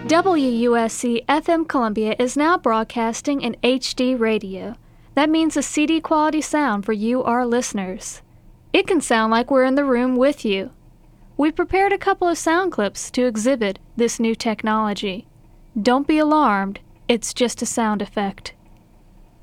WUSC FM Columbia is now broadcasting in HD radio. That means a CD quality sound for you, our listeners. It can sound like we're in the room with you. We've prepared a couple of sound clips to exhibit this new technology. Don't be alarmed, it's just a sound effect.